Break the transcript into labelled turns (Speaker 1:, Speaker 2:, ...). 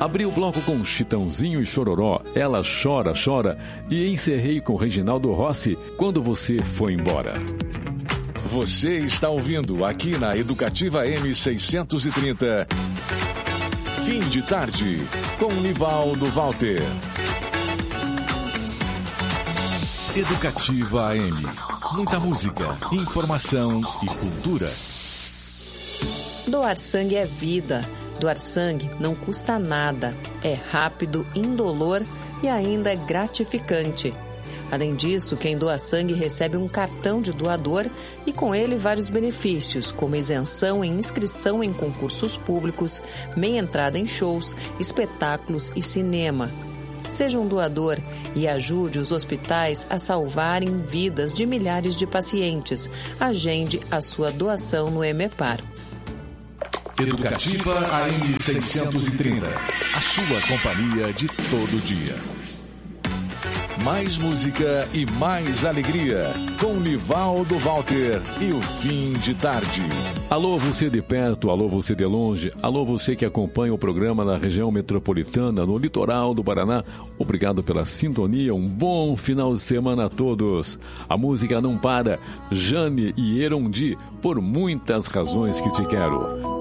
Speaker 1: Abri o bloco com Chitãozinho e Chororó, Ela Chora, Chora, e encerrei com Reginaldo Rossi, Quando Você Foi Embora.
Speaker 2: Você está ouvindo aqui na Educativa M630. Fim de tarde, com Nivaldo Walter. Educativa AM. Muita música, informação e cultura.
Speaker 3: Doar sangue é vida. Doar sangue não custa nada. É rápido, indolor e ainda é gratificante. Além disso, quem doa sangue recebe um cartão de doador e com ele vários benefícios, como isenção em inscrição em concursos públicos, meia entrada em shows, espetáculos e cinema. Seja um doador e ajude os hospitais a salvarem vidas de milhares de pacientes. Agende a sua doação no EMEPAR.
Speaker 2: Educativa AM 630. A sua companhia de todo dia. Mais música e mais alegria. Com Nivaldo Walter e o Fim de Tarde.
Speaker 1: Alô, você de perto, alô, você de longe, alô, você que acompanha o programa na região metropolitana, no litoral do Paraná. Obrigado pela sintonia, um bom final de semana a todos. A música não para. Jane e Erondi, Por Muitas Razões que Te Quero.